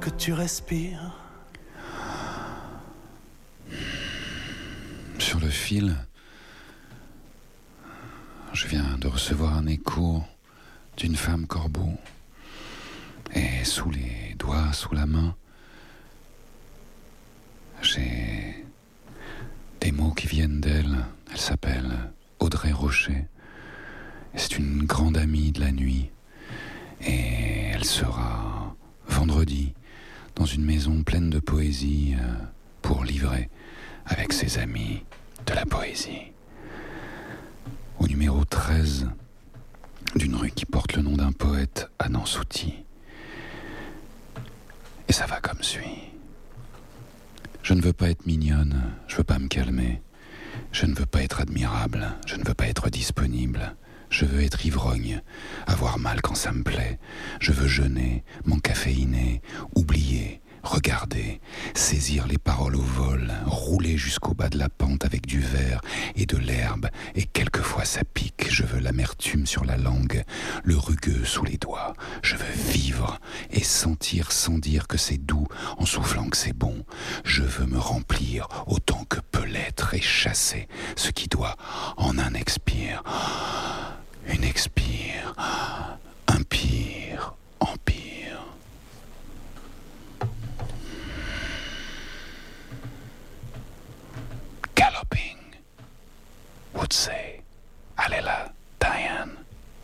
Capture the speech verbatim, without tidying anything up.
que tu respires. Sur le fil, je viens de recevoir un écho d'une femme corbeau. Et sous les doigts, sous la main, j'ai des mots qui viennent d'elle. Elle s'appelle Audrey Rocher. Et c'est une grande amie de la nuit. Et elle sera vendredi dans une maison pleine de poésie pour livrer avec ses amis de la poésie. Au numéro treize d'une rue qui porte le nom d'un poète à Nansouty. Et ça va comme suit. Je ne veux pas être mignonne, je veux pas me calmer. Je ne veux pas être admirable, je ne veux pas être disponible. Je veux être ivrogne, avoir mal quand ça me plaît. Je veux jeûner, m'encaféiner, oublier, regarder, saisir les paroles au vol, rouler jusqu'au bas de la pente avec du verre et de l'herbe, et quelquefois ça pique. Je veux l'amertume sur la langue, le rugueux sous les doigts. Je veux vivre et sentir sans dire que c'est doux, en soufflant que c'est bon. Je veux me remplir autant que peut l'être et chasser ce qui doit en un expire. Une expire, un pire, empire. Galloping would say.